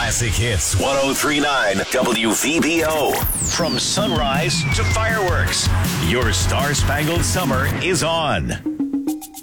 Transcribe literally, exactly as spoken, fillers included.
Classic Hits ten thirty-nine W V B O. From sunrise to fireworks, your star-spangled summer is on.